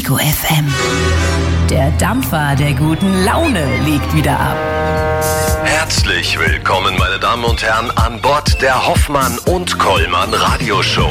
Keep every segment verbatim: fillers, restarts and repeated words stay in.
Ego F M. Der Dampfer der guten Laune legt wieder ab. Herzlich willkommen, meine Damen und Herren, an Bord der Hoffmann und Kollmann Radioshow.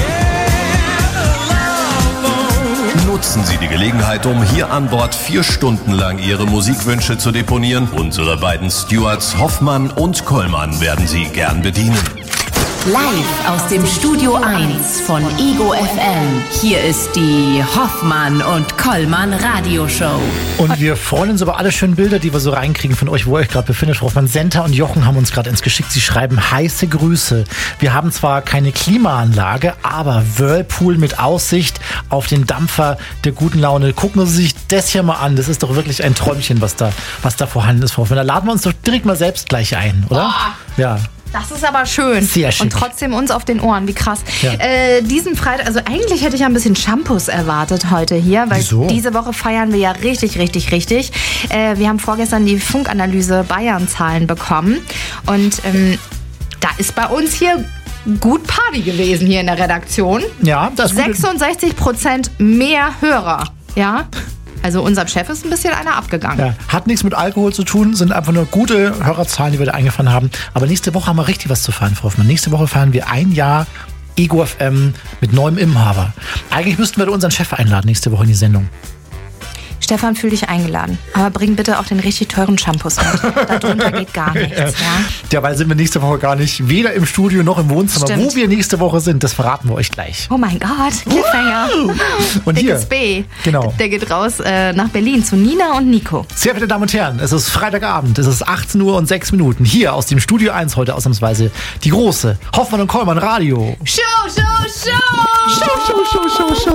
Nutzen Sie die Gelegenheit, um hier an Bord vier Stunden lang Ihre Musikwünsche zu deponieren. Unsere beiden Stewards Hoffmann und Kollmann werden Sie gern bedienen. Live aus dem Studio eins von Ego F M. Hier ist die Hoffmann und Kollmann Radioshow. Und wir freuen uns über alle schönen Bilder, die wir so reinkriegen von euch, wo ihr euch gerade befindet. Frau Hoffmann, Senta und Jochen haben uns gerade ins geschickt. Sie schreiben heiße Grüße. Wir haben zwar keine Klimaanlage, aber Whirlpool mit Aussicht auf den Dampfer der guten Laune. Gucken Sie sich das hier mal an. Das ist doch wirklich ein Träumchen, was da, was da vorhanden ist, Frau Hoffmann. Da laden wir uns doch direkt mal selbst gleich ein, oder? Oh. Ja. Das ist aber schön. Sehr schick. Und trotzdem uns auf den Ohren. Wie krass. Ja. Äh, diesen Freitag, also eigentlich hätte ich ja ein bisschen Shampoos erwartet heute hier, weil Wieso? Diese Woche feiern wir ja richtig, richtig, richtig. Äh, wir haben vorgestern die Funkanalyse Bayern-Zahlen bekommen. Und ähm, da ist bei uns hier gut Party gewesen hier in der Redaktion. Ja, das ist gut. sechsundsechzig Prozent mehr Hörer. Ja. Also unserem Chef ist ein bisschen einer abgegangen. Ja, hat nichts mit Alkohol zu tun, sind einfach nur gute Hörerzahlen, die wir da eingefahren haben. Aber nächste Woche haben wir richtig was zu feiern, Frau Hoffmann. Nächste Woche feiern wir ein Jahr Ego F M mit neuem Inhaber. Eigentlich müssten wir unseren Chef einladen nächste Woche in die Sendung. Stefan, fühl dich eingeladen. Aber bring bitte auch den richtig teuren Shampoos mit. Darunter geht gar nichts, ja? Dabei sind wir nächste Woche gar nicht weder im Studio noch im Wohnzimmer. Stimmt. Wo wir nächste Woche sind, das verraten wir euch gleich. Oh mein Gott, Cliffhanger. Und hier, Dickes B. genau. Der geht raus äh, nach Berlin zu Nina und Nico. Sehr verehrte Damen und Herren, es ist Freitagabend, es ist achtzehn Uhr und sechs Minuten. Hier aus dem Studio eins heute ausnahmsweise die große Hoffmann und Kollmann Radio. Show, Show, Show! Show, Show, Show, Show,